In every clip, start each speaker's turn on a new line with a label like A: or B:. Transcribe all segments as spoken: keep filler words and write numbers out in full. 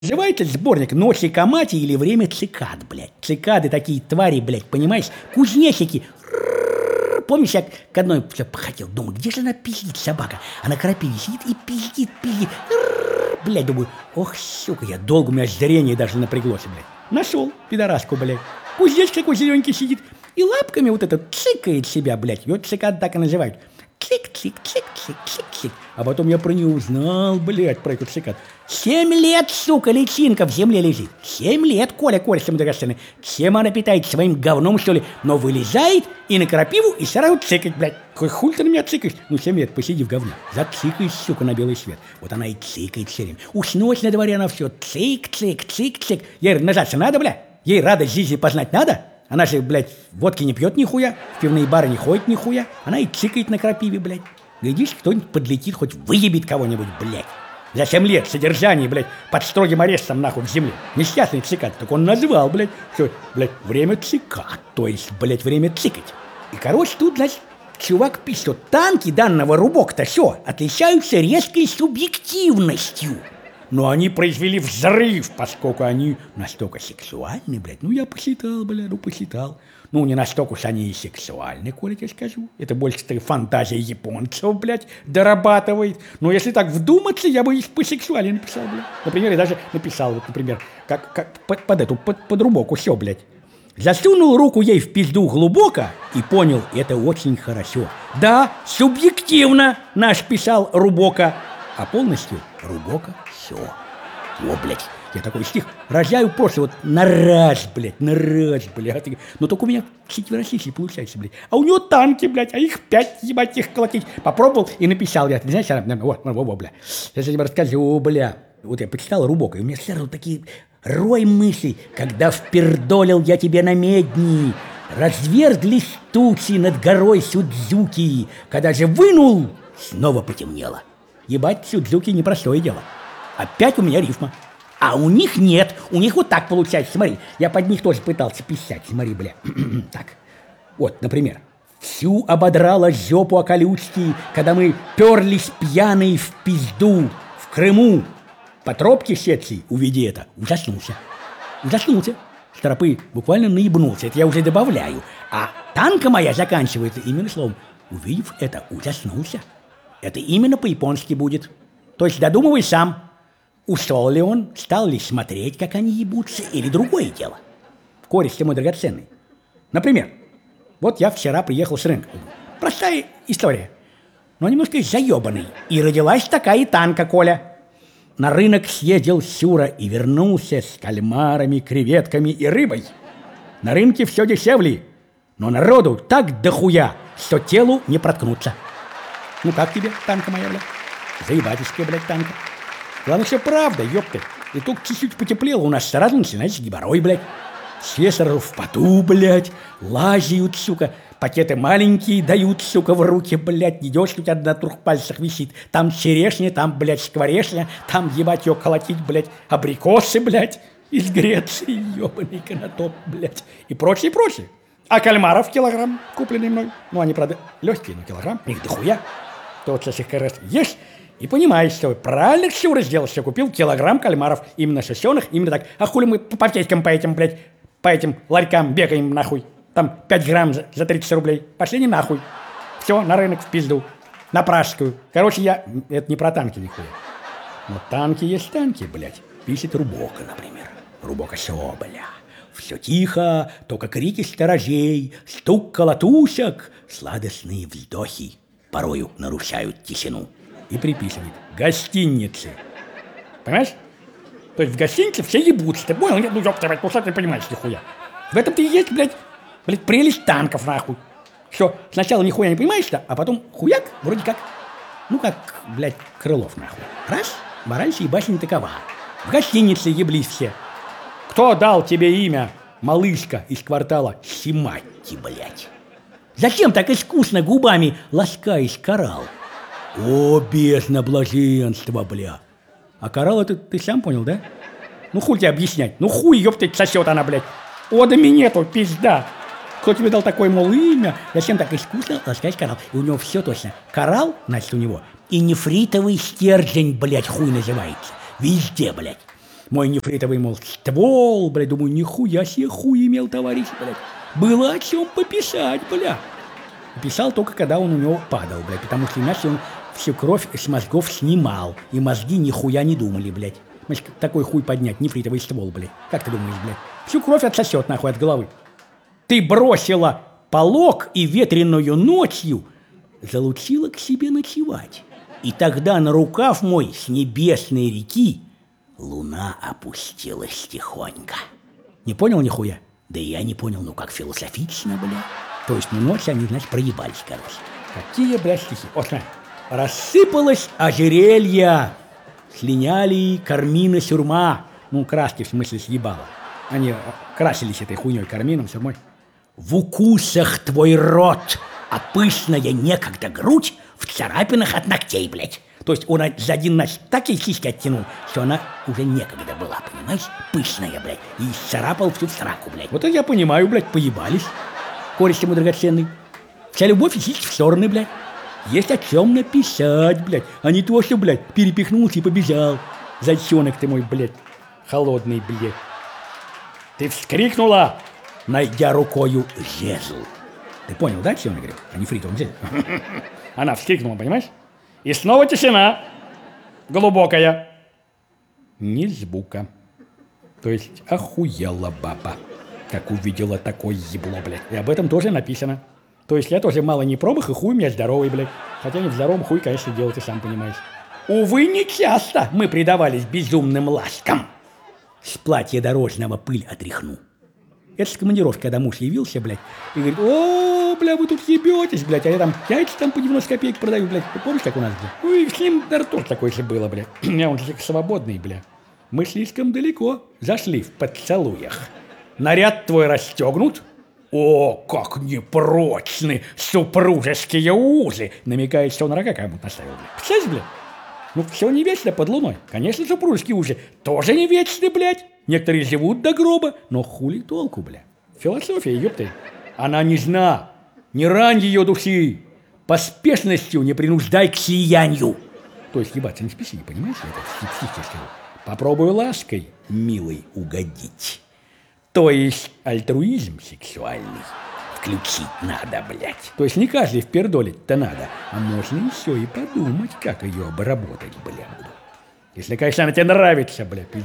A: Называется сборник «Ночи Камати» или «Время цикад», блядь. Цикады такие твари, блядь, понимаешь? Кузнечики. Помнишь, я к одной все хотел, думаю, где же она пиздит, собака? Она крапиве сидит и пиздит, пиздит. Блядь, думаю, ох, сука, я долго, у меня зрение даже напряглось, блядь. Нашел пидораску, блядь. Кузнечик такой зелененький сидит и лапками вот это цикает себя, блядь. Ее цикад так и называют. Цик-цик-цик-цик-цик-цик. А потом я про нее узнал, блядь, про эту цикад. Семь лет, сука, личинка в земле лежит. Семь лет, Коля, Коля, всем драгоценный. Чем она питает? Своим говном, что ли? Но вылезает и на крапиву, и сразу цикает, блядь. Какой хуй ты на меня цикаешь? Ну, семь лет, посиди в говне. Зацикаешь, сука, на белый свет. Вот она и цикает все время. Уж ночь на дворе она все цик-цик-цик-цик. Ей нажаться надо, блядь? Ей радость жизни познать надо? Она же, блядь, водки не пьет нихуя, в пивные бары не ходит нихуя. Она и цикает на крапиве, блядь. Глядишь, кто-нибудь подлетит, хоть выебет кого-нибудь, блядь. За семь лет содержания, блядь, под строгим арестом, нахуй, в земле. Несчастный цикад. Так он назвал, блядь, что, блядь, время цикад. То есть, блядь, время цикать. И, короче, тут, значит, чувак пишет, что танки данного рубок-то все отличаются резкой субъективностью. Но они произвели взрыв, поскольку они настолько сексуальны, блядь. Ну, я посчитал, блядь, ну, посчитал. Ну, не настолько уж они и сексуальны, Коля, я скажу. Это больше фантазия японцев, блядь, дорабатывает. Но если так вдуматься, я бы их посексуальнее написал, блядь. Например, я даже написал, вот, например, как, как под, под эту, под, под рубоку, все, блядь. Засунул руку ей в пизду глубоко и понял, это очень хорошо. Да, субъективно наш писал рубока, а полностью рубока все. О, блядь, я такой стих рожаю просто вот на раз, блядь, на раз, блядь. Но только у меня четверостишие получается, блядь. А у него танки, блядь, а их пять, ебать, их колотить. Попробовал и написал, я, знаешь, вот, вот, вот, бля. Сейчас я тебе расскажу, о, бля. Вот я почитал рубок, и у меня сразу такие рой мыслей, когда впердолил я тебе на медни, разверзлись тучи над горой Судзуки, когда же вынул, снова потемнело. Ебать, Судзуки непростое дело. Опять у меня рифма. А у них нет. У них вот так получается. Смотри, я под них тоже пытался писать. Смотри, бля. Так. Вот, например. Всю ободрала жопу о колючки, когда мы перлись пьяные в пизду в Крыму. По тропке сетки, увидя это, ужаснулся. Ужаснулся. С тропы буквально наебнулся. Это я уже добавляю. А танка моя заканчивается именно словом. Увидев это, ужаснулся. Это именно по-японски будет. То есть додумывай сам. Ушел ли он, стал ли смотреть, как они ебутся, или другое дело. Кореш, ты мой драгоценный. Например, вот я вчера приехал с рынка. Простая история, но немножко заебанный. И родилась такая танка, Коля. На рынок съездил Сюра и вернулся с кальмарами, креветками и рыбой. На рынке все дешевле, но народу так дохуя, что телу не проткнуться. Ну как тебе, танка моя, блядь? Заебательская, блядь, танка. Главное, все правда, ёпты. И только чуть-чуть потеплело, у нас сразу начинается геморрой, блядь. Все сразу в поту, блядь, лазят, сука. Пакеты маленькие дают, сука, в руки, блядь. Идешь, у тебя на трех пальцах висит. Там черешня, там, блядь, скворечня, там, ебать, ее колотить, блядь, абрикосы, блядь, из Греции, ёбаный конотоп, блядь. И прочее, прочее. А кальмаров килограмм, купленный мной. Ну, они, правда, легкие, но килограмм. Их дохуя. Тот сейчас их как раз ешь и понимаешь, что правильно Ксюра сделал, что купил килограмм кальмаров. Именно сосёных, именно так. А хули мы по аптечкам по этим, блядь, по этим ларькам бегаем нахуй. Там пять грамм за, за тридцать рублей. Пошли не нахуй. Все, на рынок в пизду. На пражскую. Короче, я... Это не про танки нихуя. Но танки есть танки, блядь. Пишет Рубока, например. Рубока все, бля. Все тихо, только крики сторожей, стук колотушек, сладостные вздохи порою нарушают тишину. И приписывает гостиницы. Понимаешь? То есть в гостинице все ебутся. Ты понял? Ну, ёпта, блядь, ну что ты понимаешь, нихуя? В этом-то и есть, блядь, блядь, прелесть танков, нахуй. Что, сначала нихуя не понимаешь-то, а потом хуяк, вроде как, ну, как, блядь, Крылов, нахуй. Раз, мораль сей басни такова. В гостинице еблись все. Кто дал тебе имя, малышка из квартала Симатти, блядь? Зачем так искусно губами ласкаешь коралл? О, бездна блаженства, бля. А коралл это ты сам понял, да? Ну хуй тебе объяснять. Ну хуй, ёптать, сосет она, блядь. Одами нету, пизда. Кто тебе дал такое, мол, имя? Зачем так искусно ласкаешь коралл? И у него все точно. Коралл, значит, у него и нефритовый стержень, блядь, хуй называется. Везде, блядь. Мой нефритовый, мол, ствол, блядь, думаю, нихуя себе хуй имел товарищ, блядь. Было о чем пописать, бля. Писал только, когда он у него падал, блядь, потому что иначе он всю кровь с мозгов снимал, и мозги нихуя не думали, блядь. Значит, такой хуй поднять, нефритовый ствол, блядь. Как ты думаешь, блядь? Всю кровь отсосет, нахуй, от головы. Ты бросила полог и ветреную ночью залучила к себе ночевать. И тогда на рукав мой с небесной реки луна опустилась тихонько. Не понял нихуя? Да и я не понял, ну как философично, бля. То есть, ну ночь они, значит, проебались, короче. Какие, блядь, стихи? Вот, смотри. Рассыпалось ожерелье, слиняли кармины сюрма. Ну, краски, в смысле, съебало. Они красились этой хуйней, кармином, сюрмой. В укусах твой рот, а пышная некогда грудь в царапинах от ногтей, блядь. То есть он за один ночь так ей сиськи оттянул, что она уже некогда была, понимаешь? Пышная, блядь. И царапал всю сраку, блядь. Вот это я понимаю, блядь, поебались. Кореш ему драгоценный. Вся любовь и сиськи в стороны, блядь. Есть о чем написать, блядь. А не то, что, блядь, перепихнулся и побежал. Зайчонок ты мой, блядь, холодный, блядь. Ты вскрикнула, найдя рукою жезл. Ты понял, да, о чем я говорю? А не фритовым жезл. Она вскрикнула, понимаешь? И снова тишина. Глубокая. Ни звука. То есть охуела баба, как увидела такое ебло, блядь. И об этом тоже написано. То есть я тоже мало не промах, и хуй у меня здоровый, блядь. Хотя не в здоровом хуй, конечно, дело, ты сам понимаешь. Увы, не часто мы предавались безумным ласкам. С платья дорожного пыль отряхну. Это с командировки, когда муж явился, блядь, и говорит: о, бля, вы тут ебетесь, блядь, а я там яйца там по девяносто копеек продаю, блядь. Ты помнишь, как у нас, блядь? Ну и с ним даже тоже такое же было, блядь. У меня он слишком свободный, блядь. Мы слишком далеко зашли в поцелуях. Наряд твой расстегнут. О, как непрочны супружеские узы! Намекает, что он рога кому-то наставил, блядь. Представляешь, блядь? Ну, все не вечно под луной. Конечно, супружеские узы тоже не вечны, блядь. Некоторые живут до гроба, но хули толку, бля. Философия, ёпты. Она нежна. Не рань ее души. Поспешностью не принуждай к сиянию. То есть ебаться не спеси, понимаешь? Это психически. Попробую лаской, милый, угодить. То есть альтруизм сексуальный включить надо, блядь. То есть не каждый впердолить-то надо, а можно еще и подумать, как ее обработать, блядь. Если, конечно, она тебе нравится, блядь, пизда.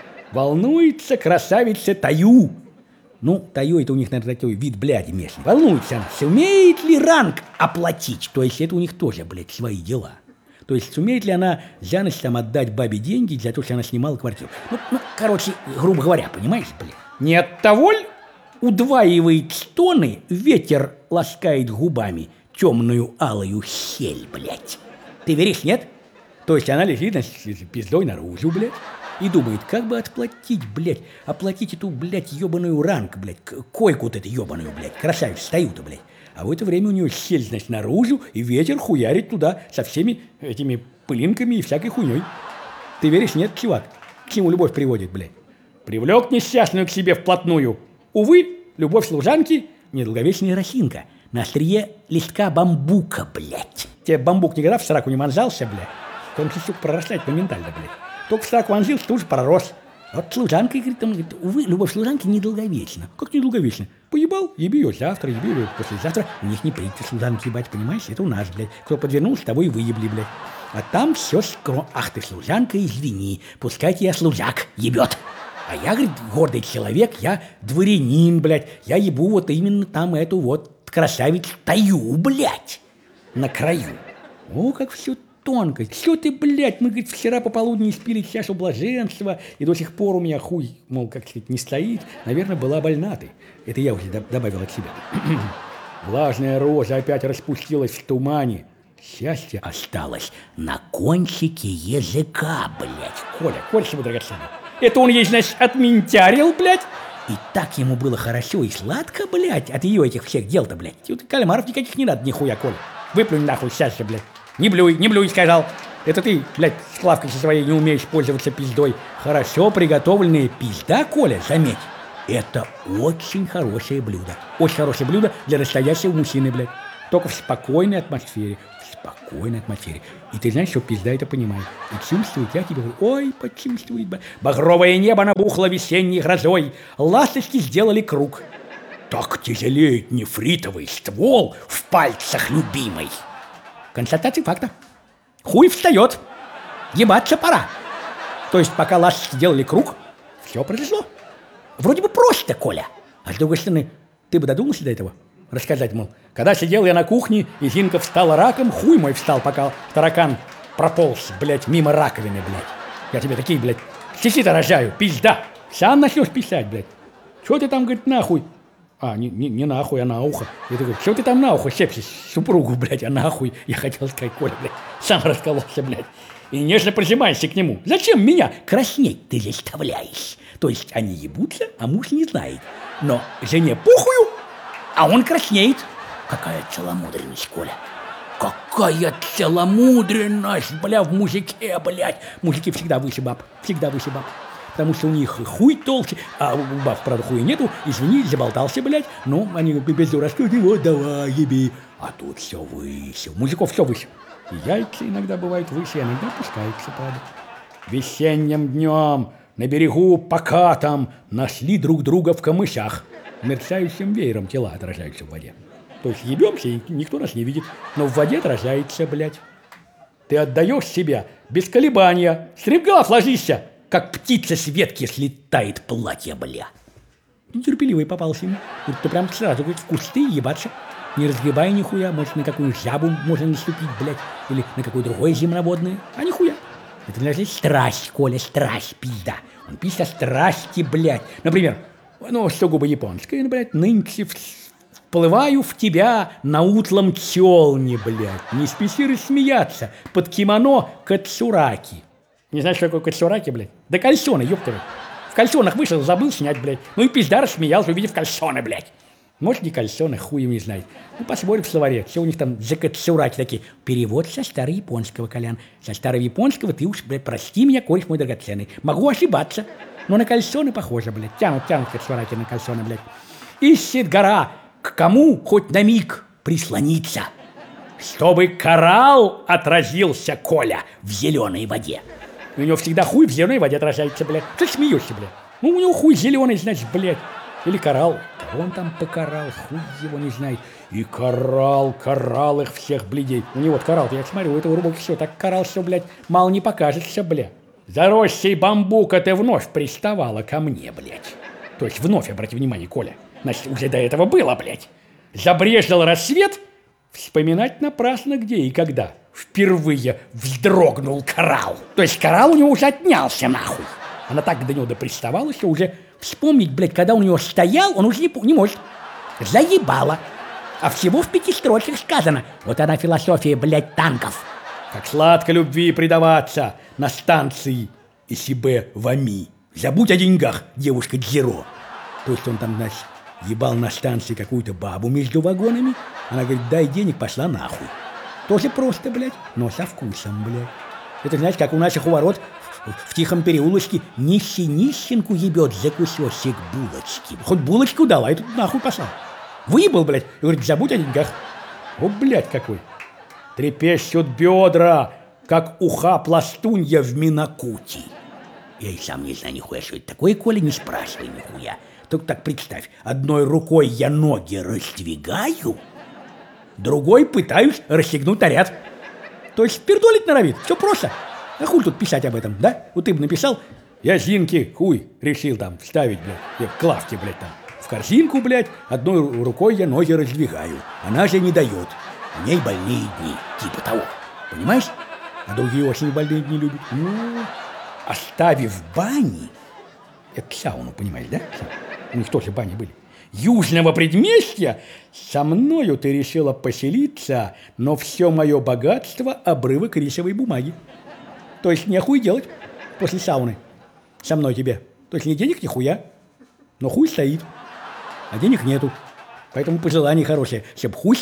A: Волнуется красавица Таю. Ну, Таю это у них, наверное, такой вид бляди местный. Волнуется она, сумеет ли ранг оплатить? То есть это у них тоже, блядь, свои дела. То есть сумеет ли она за ночь там отдать бабе деньги за то, что она снимала квартиру? Ну, ну короче, грубо говоря, понимаешь, блядь? Не от того ли удваивает стоны, ветер ласкает губами темную алую щель, блядь? Ты веришь, нет? То есть она лежит, значит, пиздой наружу, блядь, и думает, как бы отплатить, блядь, оплатить эту, блядь, ебаную ранг, блядь, койку вот эту ебаную, блядь, красавец, стою-то, блядь. А в это время у нее щель, значит, наружу, и ветер хуярит туда со всеми этими пылинками и всякой хуйней. Ты веришь, нет, чувак? К чему любовь приводит, блядь? Привлек несчастную к себе вплотную. Увы, любовь служанки – недолговечная росинка. На острие листка бамбука, блядь. Тебе бамбук никогда в сраку не вонзался, блядь? Он, сука, прорастает моментально, блядь. Только в сраку вонзился, тут же пророс. Вот служанка, говорит, там, говорит, увы, любовь служанки недолговечна. Как недолговечна? Поебал, еби ее завтра, еби ее послезавтра. У них не принято служанки ебать, понимаешь? Это у нас, блядь. Кто подвернулся, того и выебли, блядь. А там все скро... Ах ты, служанка, извини, пускай тебя служак ебет. А я, говорит, гордый человек, я дворянин, блядь. Я ебу вот именно там эту вот красавицу Таю, блядь, на краю. О, как все тонко. Все ты, блядь, мы, говорит, вчера пополудни испили чашу блаженства, и до сих пор у меня хуй, мол, как сказать, не стоит. Наверное, была больна ты. Это я уже добавил от себя. Влажная роза опять распустилась в тумане. Счастье осталось на кончике языка, блядь. Коля, Коля, чего драгоценный? Это он ей, значит, отментярил, блядь. И так ему было хорошо и сладко, блядь, от ее этих всех дел-то, блядь. Тут кальмаров никаких не надо, нихуя, Коля. Выплюнь нахуй сейчас же, блядь. Не блюй, не блюй, сказал. Это ты, блядь, с Клавкой со своей не умеешь пользоваться пиздой. Хорошо приготовленная пизда, Коля, заметь. Это очень хорошее блюдо. Очень хорошее блюдо для настоящего мужчины, блядь. Только в спокойной атмосфере, в спокойно от матери. И ты знаешь, что пизда это понимает. И чувствует, я тебе говорю, ой, почувствует. Багровое небо набухло весенней грозой. Ласточки сделали круг. Так тяжелеет нефритовый ствол в пальцах любимой. Констатация факта. Хуй встает. Ебаться пора. То есть, пока ласточки делали круг, все произошло. Вроде бы просто, Коля. А с другой стороны, ты бы додумался до этого? Рассказать, мол, когда сидел я на кухне, и Зинка встала раком, хуй мой встал, пока таракан прополз, блядь, мимо раковины, блядь. Я тебе такие, блядь, стихи-то рожаю, пизда. Сам начнешь писать, блядь. Чего ты там, говорит, нахуй? А, не, не, не нахуй, а на ухо. Я такой, что ты там на ухо щепсишь? Супругу, блядь, а нахуй? Я хотел сказать, Коля, блядь, сам раскололся, блядь. И нежно прижимаешься к нему. Зачем меня краснеть ты заставляешь? То есть они ебутся, а муж не знает. Но жене похую, а он краснеет. Какая целомудренность, Коля. Какая целомудренность, бля, в мужике, блядь. Мужики всегда выше баб, всегда выше баб. Потому что у них хуй толще, а у баб, правда, хуя нету. Извини, заболтался, блядь. Ну, они без дурачка, вот давай, еби. А тут все выше. У мужиков все выше. И яйца иногда бывают выше, иногда опускаются, правда. Весенним днем на берегу покатом нашли друг друга в камышах. Мерцающим веером тела отражаются в воде. То есть ебемся, и никто нас не видит. Но в воде отражается, блядь. Ты отдаешь себя без колебания. Стремглав ложишься, как птица с ветки слетает платье, бля. Нетерпеливый попался ему. Ты прям сразу, говорит, в кусты ебаться. Не разгребай нихуя, может, на какую жабу можно наступить, блядь. Или на какое другое земноводное. А нихуя. Это, значит, страсть, Коля, страсть, пизда. Он пишет о страсти, блядь. Например, ну, сугубо японское, ну, блядь, нынче вплываю в тебя на утлом тёлне, блядь. Не спеси рассмеяться под кимоно кацураки. Не знаешь, что такое кацураки, блядь? Да кальсоны, ёптовы. В кальсонах вышел, забыл снять, блядь. Ну и пизда рассмеялся, увидев кальсоны, блядь. Может, не кальсоны, хуем не знает. Ну, посмотрим в словаре, что у них там за кацураки такие. Перевод со старояпонского, Колян. Со старояпонского ты уж, блядь, прости меня, кореш мой драгоценный. Могу ошибаться, но на кальсоны похоже, блядь. Тянут, тянут кацураки на кальсоны, блядь. Ищет гора, к кому хоть на миг прислониться, чтобы коралл отразился, Коля, в зеленой воде. У него всегда хуй в зеленой воде отражается, блядь. Ты смеешься, блядь. Ну, у него хуй зеленый, значит, блядь. Или коралл. Кого он там покарал, хуй его не знает. И коралл, коралл их всех, блядей. У него коралл-то, я смотрю, у этого рубок все так коралл, что, блядь, мало не покажется, блядь. За рощей бамбука ты вновь приставала ко мне, блядь. То есть вновь, обрати внимание, Коля. Значит, уже до этого было, блядь. Забрежил рассвет, вспоминать напрасно где и когда. Впервые вздрогнул коралл. То есть коралл у него уже отнялся, нахуй. Она так до него доприставала, что уже вспомнить, блядь, когда у него стоял, он уже не, не может. Заебало. А всего в пяти строчках сказано. Вот она философия, блядь, танков. Как сладко любви предаваться на станции и себе вами. Забудь о деньгах, девушка Дзиро. То есть он там, значит, ебал на станции какую-то бабу между вагонами. Она говорит, дай денег, пошла нахуй. Тоже просто, блядь, но со вкусом, блядь. Это, знаете, как у наших у ворот в, в тихом переулочке нищий нищенку ебет за кусочек булочки. Хоть булочку дала, и тут нахуй пошла. Выебал, блядь, и говорит, забудь о деньгах. О, блядь, какой. Трепещут бедра, как уха пластунья в Минакути. Я и сам не знаю нихуя, что это такое, Коля, не спрашивай нихуя. Только так представь, одной рукой я ноги раздвигаю, другой пытаюсь расстегнуть наряд. То есть пердолить норовит, все просто. А хуй тут писать об этом, да? Вот ты бы написал, я Зинке хуй решил там вставить, блядь, я в клавке, блядь, там. В корзинку, блядь, одной рукой я ноги раздвигаю. Она же не дает. У ней больные дни, типа того. Понимаешь? А другие очень больные дни любят. Ну, оставив бани, это сауну, понимаешь, да? У них тоже бани были. Южного предместья со мною ты решила поселиться, но все мое богатство – обрывок рисовой бумаги. То есть не хуй делать после сауны со мной тебе. То есть ни денег, ни хуя, но хуй стоит, а денег нету. Поэтому пожелание хорошее, чтобы хуй